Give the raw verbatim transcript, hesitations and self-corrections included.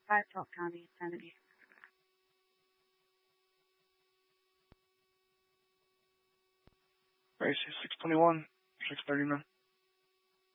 five, Polk County, Sanity. Race six twenty-one, six thirty, man.